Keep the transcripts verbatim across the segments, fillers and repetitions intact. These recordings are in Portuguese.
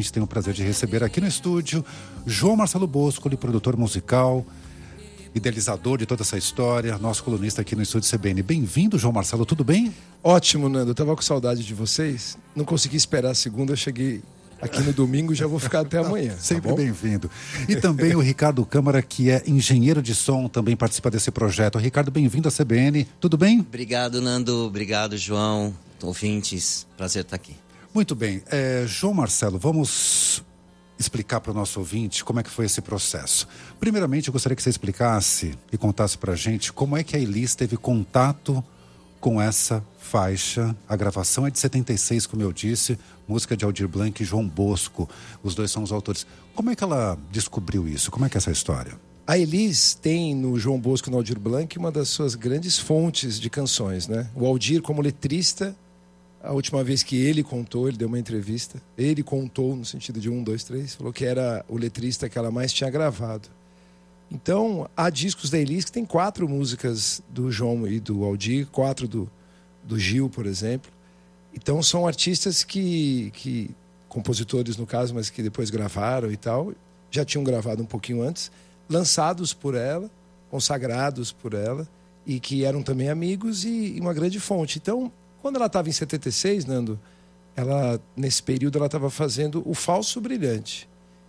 gente tem o prazer de receber aqui no estúdio João Marcelo Boscoli, produtor musical, idealizador de toda essa história, nosso colunista aqui no estúdio C B N. Bem-vindo, João Marcelo, tudo bem? Ótimo, Nando. Eu tava com saudade de vocês. Não consegui esperar a segunda, eu cheguei aqui no domingo e já vou ficar até amanhã. Sempre tá bem-vindo. E também o Ricardo Câmara, que é engenheiro de som, também participa desse projeto. Ricardo, bem-vindo à C B N. Tudo bem? Obrigado, Nando. Obrigado, João. Ouvintes, prazer estar aqui. Muito bem. É, João Marcelo, vamos explicar para o nosso ouvinte como é que foi esse processo. Primeiramente, eu gostaria que você explicasse e contasse para a gente como é que a Elis teve contato com essa faixa. A gravação é de setenta e seis, como eu disse, música de Aldir Blanc e João Bosco. Os dois são os autores. Como é que ela descobriu isso? Como é que é essa história? A Elis tem no João Bosco e no Aldir Blanc uma das suas grandes fontes de canções, né? O Aldir, como letrista, a última vez que ele contou, ele deu uma entrevista, ele contou no sentido de um, dois, três, falou que era o letrista que ela mais tinha gravado. Então, há discos da Elis que tem quatro músicas do João e do Aldir, quatro do, do Gil, por exemplo. Então, são artistas que, que, compositores no caso, mas que depois gravaram e tal, já tinham gravado um pouquinho antes, lançados por ela, consagrados por ela, e que eram também amigos e, e uma grande fonte. Então, quando ela estava em setenta e seis, Nando, ela, nesse período ela estava fazendo o Falso Brilhante.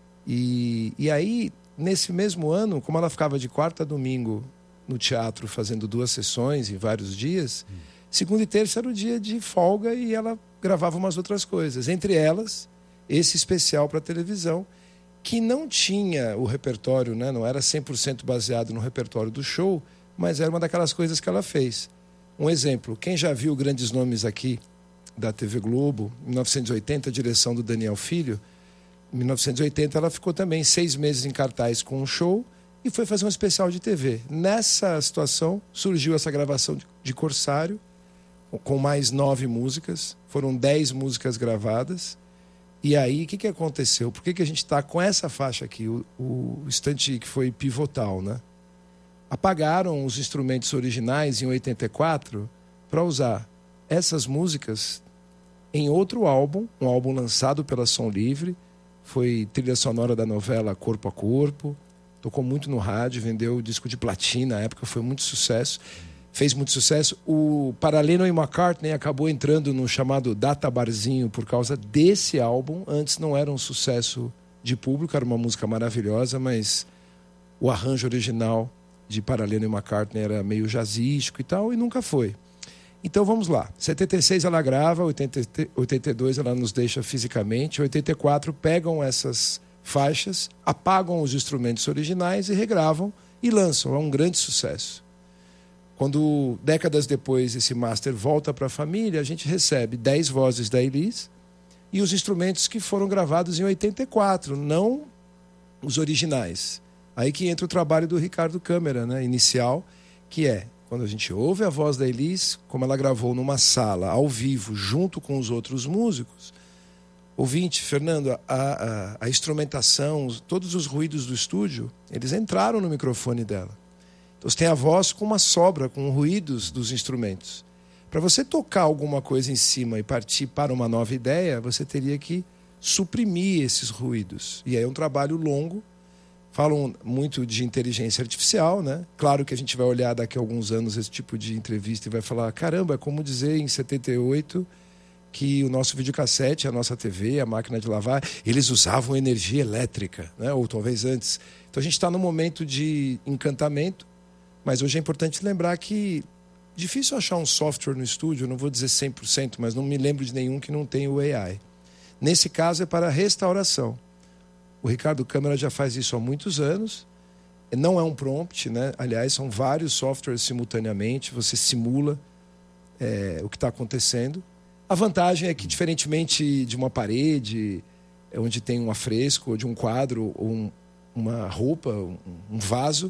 E, e aí, nesse mesmo ano, como ela ficava de quarta a domingo no teatro fazendo duas sessões em vários dias, hum. segunda e terça era o dia de folga e ela gravava umas outras coisas. Entre elas, esse especial para televisão, que não tinha o repertório, né? Não era cem por cento baseado no repertório do show, mas era uma daquelas coisas que ela fez. Um exemplo, quem já viu grandes nomes aqui da T V Globo, em mil novecentos e oitenta, a direção do Daniel Filho, em mil novecentos e oitenta ela ficou também seis meses em cartaz com um show e foi fazer um especial de T V. Nessa situação surgiu essa gravação de Corsário, com mais nove músicas, foram dez músicas gravadas. E aí, o que, que aconteceu? Por que, que a gente está com essa faixa aqui, o, o instante que foi pivotal, né? Apagaram os instrumentos originais em oitenta e quatro para usar essas músicas em outro álbum, um álbum lançado pela Som Livre, foi trilha sonora da novela Corpo a Corpo, tocou muito no rádio, vendeu disco de platina, na época foi muito sucesso, fez muito sucesso. O para Lennon e McCartney acabou entrando no chamado Data Barzinho por causa desse álbum. Antes não era um sucesso de público, era uma música maravilhosa, mas o arranjo original de para Lennon e McCartney era meio jazzístico e tal, e nunca foi. Então vamos lá. setenta e seis ela grava, oitenta, oitenta e dois ela nos deixa fisicamente, oitenta e quatro pegam essas faixas, apagam os instrumentos originais e regravam e lançam. É um grande sucesso. Quando, décadas depois, esse master volta para a família, a gente recebe dez vozes da Elis e os instrumentos que foram gravados em oitenta e quatro, não os originais. Aí que entra o trabalho do Ricardo Câmara, né, inicial, que é, quando a gente ouve a voz da Elis, como ela gravou numa sala, ao vivo, junto com os outros músicos, ouvinte, Fernando, a, a, a instrumentação, todos os ruídos do estúdio, eles entraram no microfone dela. Então você tem a voz com uma sobra, com ruídos dos instrumentos. Para você tocar alguma coisa em cima e partir para uma nova ideia, você teria que suprimir esses ruídos. E aí é um trabalho longo. Falam muito de inteligência artificial, né? Claro que a gente vai olhar daqui a alguns anos esse tipo de entrevista e vai falar, caramba, é como dizer em setenta e oito que o nosso videocassete, a nossa T V, a máquina de lavar, eles usavam energia elétrica, né? Ou talvez antes. Então a gente está num momento de encantamento, mas hoje é importante lembrar que é difícil achar um software no estúdio, não vou dizer cem por cento, mas não me lembro de nenhum que não tenha o A I. Nesse caso é para restauração. O Ricardo Câmara já faz isso há muitos anos. Não é um prompt, né? Aliás, são vários softwares simultaneamente. Você simula é, o que está acontecendo. A vantagem é que, diferentemente de uma parede, onde tem um afresco, ou de um quadro, ou um, uma roupa, um, um vaso,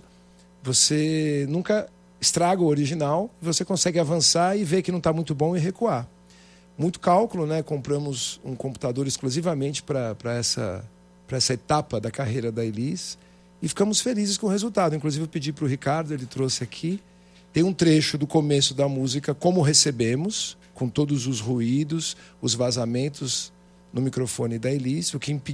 você nunca estraga o original. Você consegue avançar e ver que não está muito bom e recuar. Muito cálculo, né? Compramos um computador exclusivamente para essa... para essa etapa da carreira da Elis e ficamos felizes com o resultado. Inclusive eu pedi para o Ricardo, ele trouxe aqui, tem um trecho do começo da música, Como Recebemos, com todos os ruídos, os vazamentos no microfone da Elis, o que